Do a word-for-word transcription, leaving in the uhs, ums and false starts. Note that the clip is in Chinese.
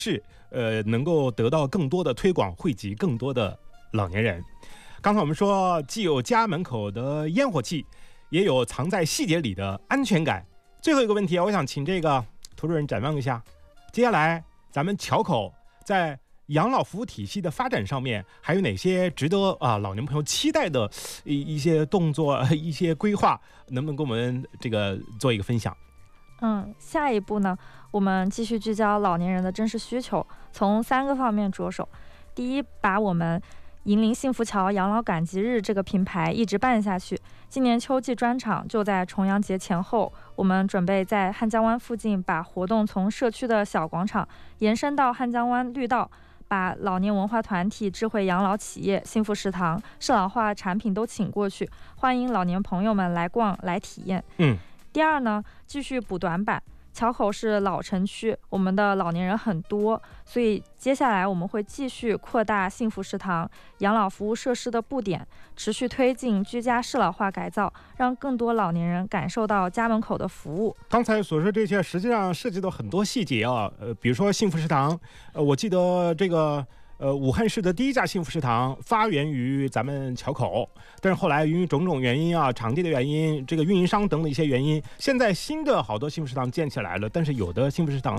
是呃能够得到更多的推广，惠及更多的老年人。刚才我们说，既有家门口的烟火气，也有藏在细节里的安全感。最后一个问题，我想请这个涂主任展望一下，接下来咱们桥口在养老服务体系的发展上面，还有哪些值得啊老年朋友期待的一一些动作、一些规划，能不能跟我们这个做一个分享？ 嗯，下一步呢，我们继续聚焦老年人的真实需求，从三个方面着手。第一，把我们银陵幸福桥养老赶集日这个品牌一直办下去。今年秋季专场就在重阳节前后，我们准备在汉江湾附近把活动从社区的小广场延伸到汉江湾绿道，把老年文化团体、智慧养老企业、幸福食堂、适老化产品都请过去，欢迎老年朋友们来逛来体验。 嗯。 第二呢，继续补短板。桥口是老城区，我们的老年人很多，所以接下来我们会继续扩大幸福食堂、养老服务设施的布点，持续推进居家适老化改造，让更多老年人感受到家门口的服务。 刚才所说这些，实际上涉及到很多细节啊，呃，比如说幸福食堂，呃，我记得这个。呃，武汉市的第一家幸福食堂发源于咱们桥口，但是后来因为种种原因啊，场地的原因，这个运营商等等一些原因，现在新的好多幸福食堂建起来了，但是有的幸福食堂